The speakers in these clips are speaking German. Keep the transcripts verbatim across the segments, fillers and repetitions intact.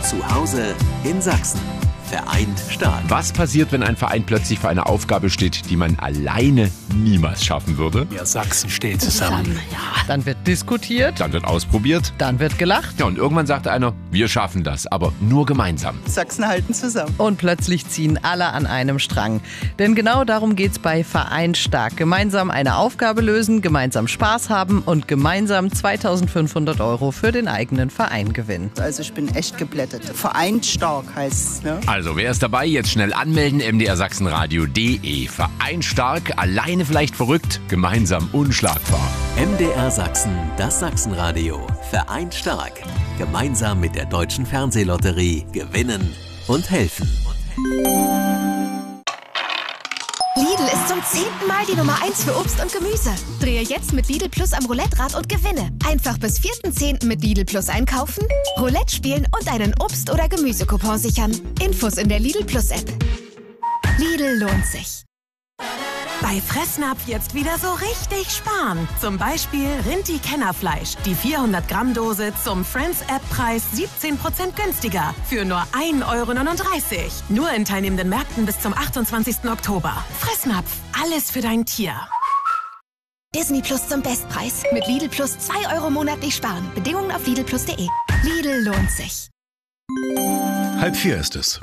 Zu Hause in Sachsen. Vereint stark. Was passiert, wenn ein Verein plötzlich vor einer Aufgabe steht, die man alleine niemals schaffen würde? Ja, Sachsen steht zusammen. Ja, dann wird diskutiert. Dann wird ausprobiert. Dann wird gelacht. Ja, und irgendwann sagt einer, wir schaffen das, aber nur gemeinsam. Sachsen halten zusammen. Und plötzlich ziehen alle an einem Strang. Denn genau darum geht's bei Vereint stark. Gemeinsam eine Aufgabe lösen, gemeinsam Spaß haben und gemeinsam zweitausendfünfhundert Euro für den eigenen Verein gewinnen. Also ich bin echt geblättert. Vereint stark heißt es, ne? Also, wer ist dabei? Jetzt schnell anmelden, m d r sachsenradio punkt d e. Vereint stark, alleine vielleicht verrückt, gemeinsam unschlagbar. M D R Sachsen, das Sachsenradio. Vereint stark. Gemeinsam mit der Deutschen Fernsehlotterie gewinnen und helfen. Lidl ist zum zehnten Mal die Nummer eins für Obst und Gemüse. Drehe jetzt mit Lidl Plus am Roulette-Rad und gewinne. Einfach bis vierten zehnten mit Lidl Plus einkaufen, Roulette spielen und einen Obst- oder Gemüsecoupon sichern. Infos in der Lidl Plus App. Lidl lohnt sich. Bei Fressnapf jetzt wieder so richtig sparen. Zum Beispiel Rinti-Kennerfleisch. Die vierhundert Gramm Dose zum Friends-App-Preis siebzehn Prozent günstiger. Für nur ein Euro neununddreißig. Nur in teilnehmenden Märkten bis zum achtundzwanzigsten Oktober. Fressnapf. Alles für dein Tier. Disney Plus zum Bestpreis. Mit Lidl Plus zwei Euro monatlich sparen. Bedingungen auf lidl plus punkt de. Lidl lohnt sich. Halb vier ist es.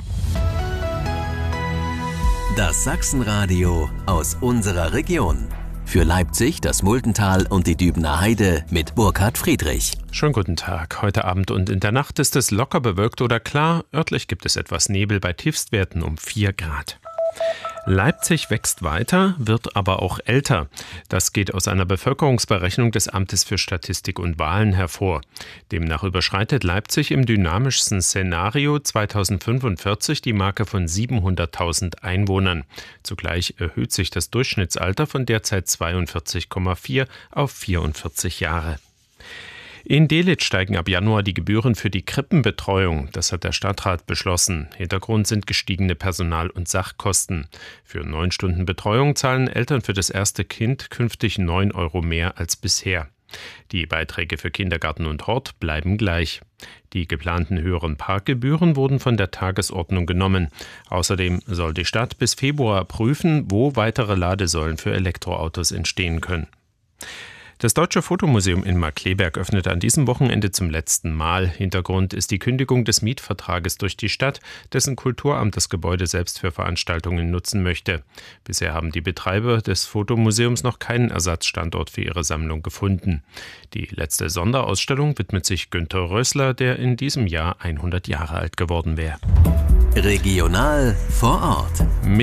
Das Sachsenradio aus unserer Region. Für Leipzig, das Multental und die Dübener Heide mit Burkhard Friedrich. Schönen guten Tag. Heute Abend und in der Nacht ist es locker bewölkt oder klar. Örtlich gibt es etwas Nebel bei Tiefstwerten um vier Grad. Leipzig wächst weiter, wird aber auch älter. Das geht aus einer Bevölkerungsberechnung des Amtes für Statistik und Wahlen hervor. Demnach überschreitet Leipzig im dynamischsten Szenario zweitausendfünfundvierzig die Marke von siebenhunderttausend Einwohnern. Zugleich erhöht sich das Durchschnittsalter von derzeit zweiundvierzig Komma vier auf vierundvierzig Jahre. In Delitzsch steigen ab Januar die Gebühren für die Krippenbetreuung. Das hat der Stadtrat beschlossen. Hintergrund sind gestiegene Personal- und Sachkosten. Für neun Stunden Betreuung zahlen Eltern für das erste Kind künftig neun Euro mehr als bisher. Die Beiträge für Kindergarten und Hort bleiben gleich. Die geplanten höheren Parkgebühren wurden von der Tagesordnung genommen. Außerdem soll die Stadt bis Februar prüfen, wo weitere Ladesäulen für Elektroautos entstehen können. Das Deutsche Fotomuseum in Markkleeberg öffnet an diesem Wochenende zum letzten Mal. Hintergrund ist die Kündigung des Mietvertrages durch die Stadt, dessen Kulturamt das Gebäude selbst für Veranstaltungen nutzen möchte. Bisher haben die Betreiber des Fotomuseums noch keinen Ersatzstandort für ihre Sammlung gefunden. Die letzte Sonderausstellung widmet sich Günter Rössler, der in diesem Jahr hundert Jahre alt geworden wäre. Regional vor Ort.